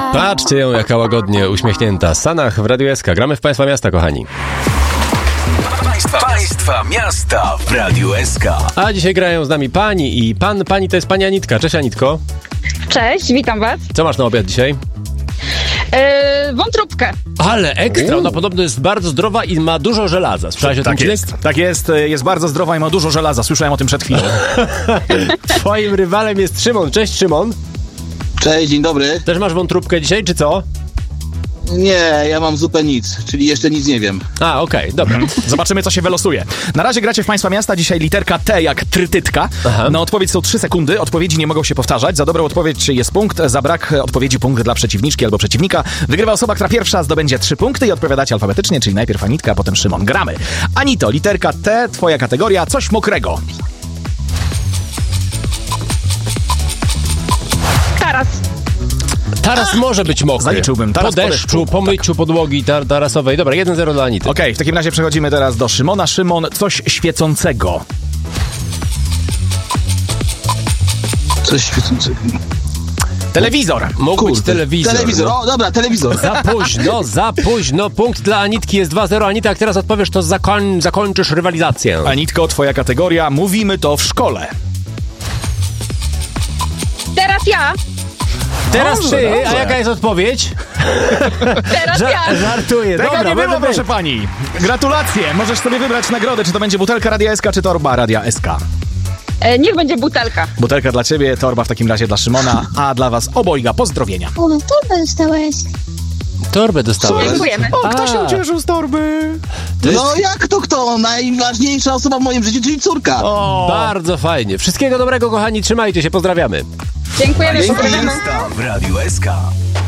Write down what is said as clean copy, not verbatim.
Patrzcie ją, jaka łagodnie uśmiechnięta. Sanach w Radiu SK. Gramy w Państwa Miasta, kochani. Państwa Miasta w Radiu SK. A dzisiaj grają z nami pani i pan. Pani to jest pani Anitka. Cześć, Anitko. Cześć, witam was. Co masz na obiad dzisiaj? Wątróbkę. Ale ekstra, ona podobno jest bardzo zdrowa i ma dużo żelaza. Słyszałeś o tym, Cilek? Tak jest bardzo zdrowa i ma dużo żelaza. Słyszałem o tym przed chwilą. Twoim rywalem jest Szymon. Cześć, Szymon. Cześć, dzień dobry. Też masz wątróbkę dzisiaj, czy co? Nie, ja mam zupę nic, czyli jeszcze nic nie wiem. A, okej, dobra. Zobaczymy, co się wylosuje. Na razie gracie w Państwa Miasta. Dzisiaj literka T jak trytytka. Aha. Na odpowiedź są 3 sekundy. Odpowiedzi nie mogą się powtarzać. Za dobrą odpowiedź jest punkt. Za brak odpowiedzi punkt dla przeciwniczki albo przeciwnika. Wygrywa osoba, która pierwsza zdobędzie 3 punkty i odpowiadacie alfabetycznie, czyli najpierw Anitka, a potem Szymon. Gramy. Anito, literka T, twoja kategoria. Coś mokrego. Taras może być mokry. Zaliczyłbym. Taras po deszczu, po myciu podłogi tarasowej. Dobra, 1-0 dla Anity. Okej, w takim razie przechodzimy teraz do Szymona. Szymon, coś świecącego. Coś świecącego. Telewizor. Mógł być telewizor. Telewizor, No. o dobra, telewizor. Za późno. Punkt dla Anitki jest 2-0. Anita, jak teraz odpowiesz, to zakończysz rywalizację. Anitko, twoja kategoria. Mówimy to w szkole. Teraz ja. Teraz Dobrze, ty, dobrze. a jaka jest odpowiedź? Teraz ja. Żartuję. Tego Dobra, nie było, może proszę być. pani. Gratulacje. Możesz sobie wybrać nagrodę, czy to będzie butelka Radia SK, czy torba Radia SK. Niech będzie butelka. Butelka dla ciebie, torba w takim razie dla Szymona, a dla was obojga pozdrowienia. O, torbę dostałeś. Torbę dostałem. Dziękujemy. O, kto A. się ucieszył z torby? No jak to kto? Najważniejsza osoba w moim życiu, czyli córka. Bardzo fajnie. Wszystkiego dobrego, kochani. Trzymajcie się, pozdrawiamy. Dziękujemy. Dzięki. Pozdrawiamy. Miasta w Radiu SK.